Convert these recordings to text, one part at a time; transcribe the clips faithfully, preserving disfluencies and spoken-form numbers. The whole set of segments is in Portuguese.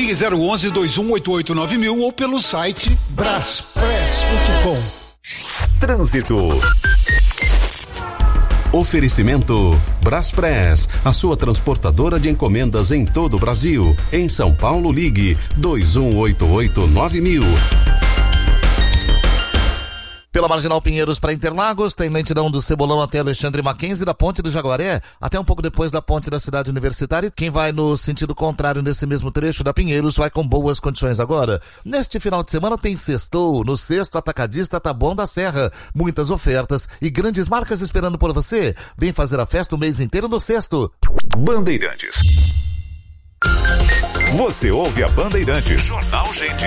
Ligue zero onze, dois um oito oito, nove mil ou pelo site braspress ponto com. Trânsito. Oferecimento Braspress, a sua transportadora de encomendas em todo o Brasil. Em São Paulo, ligue dois um oito oito, nove mil. Pela Marginal Pinheiros para Interlagos, tem lentidão do Cebolão até Alexandre Mackenzie, da Ponte do Jaguaré, até um pouco depois da Ponte da Cidade Universitária. Quem vai no sentido contrário nesse mesmo trecho da Pinheiros vai com boas condições agora. Neste final de semana tem Sextou, no Sexto Atacadista Taboão da Serra. Muitas ofertas e grandes marcas esperando por você. Vem fazer a festa o mês inteiro no Sexto. Bandeirantes. Você ouve a Bandeirantes. Jornal Gente.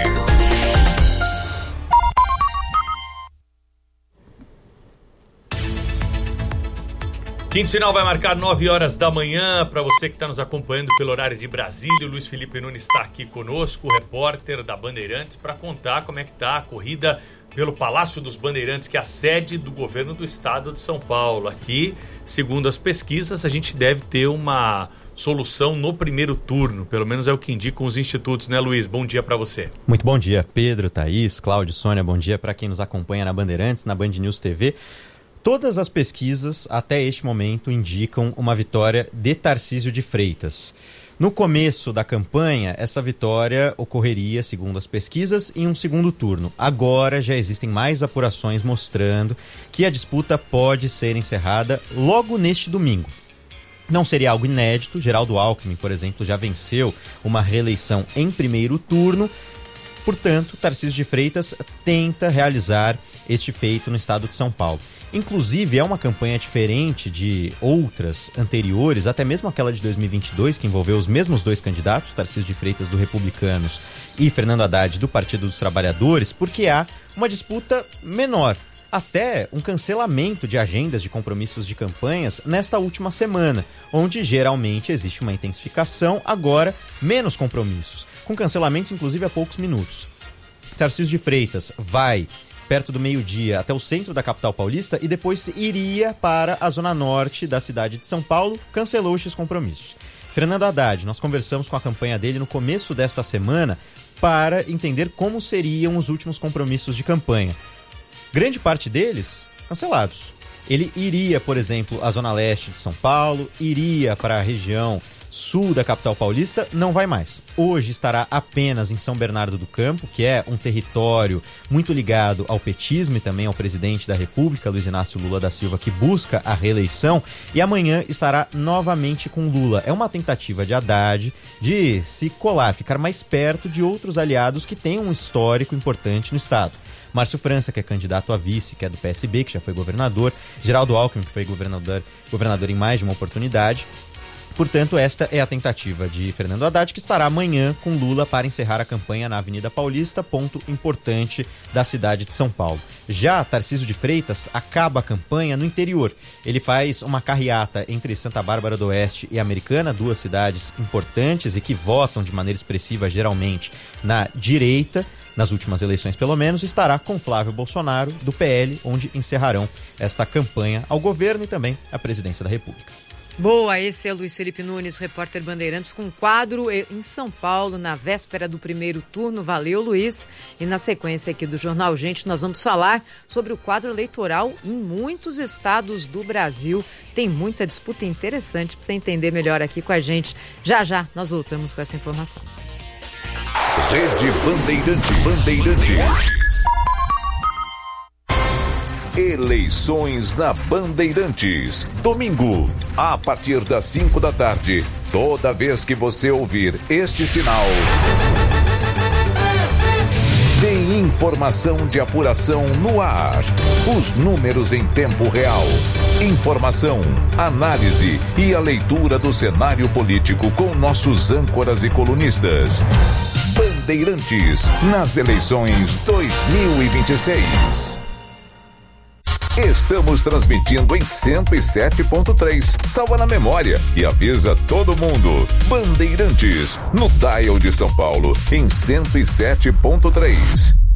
Quinto sinal vai marcar nove horas da manhã. Para você que está nos acompanhando pelo horário de Brasília, o Luiz Felipe Nunes está aqui conosco, o repórter da Bandeirantes, para contar como é que está a corrida pelo Palácio dos Bandeirantes, que é a sede do governo do estado de São Paulo. Aqui, segundo as pesquisas, a gente deve ter uma solução no primeiro turno, pelo menos é o que indicam os institutos, né, Luiz? Bom dia para você. Muito bom dia, Pedro, Thaís, Cláudio, Sônia, bom dia para quem nos acompanha na Bandeirantes, na Band News T V. Todas as pesquisas, até este momento, indicam uma vitória de Tarcísio de Freitas. No começo da campanha, essa vitória ocorreria, segundo as pesquisas, em um segundo turno. Agora já existem mais apurações mostrando que a disputa pode ser encerrada logo neste domingo. Não seria algo inédito. Geraldo Alckmin, por exemplo, já venceu uma reeleição em primeiro turno. Portanto, Tarcísio de Freitas tenta realizar este feito no estado de São Paulo. Inclusive, é uma campanha diferente de outras anteriores, até mesmo aquela de dois mil e vinte e dois, que envolveu os mesmos dois candidatos, Tarcísio de Freitas do Republicanos e Fernando Haddad do Partido dos Trabalhadores, porque há uma disputa menor, até um cancelamento de agendas de compromissos de campanhas nesta última semana, onde geralmente existe uma intensificação, agora menos compromissos, com cancelamentos inclusive a poucos minutos. Tarcísio de Freitas vai perto do meio-dia até o centro da capital paulista e depois iria para a zona norte da cidade de São Paulo, cancelou esses compromissos. Fernando Haddad, nós conversamos com a campanha dele no começo desta semana para entender como seriam os últimos compromissos de campanha. Grande parte deles cancelados. Ele iria, por exemplo, à zona leste de São Paulo, iria para a região sul da capital paulista, não vai mais. Hoje estará apenas em São Bernardo do Campo, que é um território muito ligado ao petismo e também ao presidente da República, Luiz Inácio Lula da Silva, que busca a reeleição, e amanhã estará novamente com Lula. É uma tentativa de Haddad de se colar, ficar mais perto de outros aliados que têm um histórico importante no estado. Márcio França, que é candidato a vice, que é do P S B, que já foi governador, Geraldo Alckmin, que foi governador, governador em mais de uma oportunidade. Portanto, esta é a tentativa de Fernando Haddad, que estará amanhã com Lula para encerrar a campanha na Avenida Paulista, ponto importante da cidade de São Paulo. Já Tarcísio de Freitas acaba a campanha no interior. Ele faz uma carreata entre Santa Bárbara do Oeste e Americana, duas cidades importantes e que votam de maneira expressiva geralmente na direita, nas últimas eleições pelo menos, estará com Flávio Bolsonaro, do P L, onde encerrarão esta campanha ao governo e também à presidência da República. Boa, esse é Luiz Felipe Nunes, repórter Bandeirantes, com quadro em São Paulo, na véspera do primeiro turno. Valeu, Luiz. E na sequência aqui do Jornal Gente, nós vamos falar sobre o quadro eleitoral em muitos estados do Brasil. Tem muita disputa interessante para você entender melhor aqui com a gente. Já, já, nós voltamos com essa informação. Rede Bandeirantes. Bandeirantes. Eleições na Bandeirantes. Domingo, a partir das cinco da tarde. Toda vez que você ouvir este sinal, tem informação de apuração no ar. Os números em tempo real. Informação, análise e a leitura do cenário político com nossos âncoras e colunistas. Bandeirantes, nas eleições dois mil e vinte e seis. Estamos transmitindo em cento e sete ponto três. Salva na memória e avisa todo mundo. Bandeirantes, no dial de São Paulo, em cento e sete ponto três.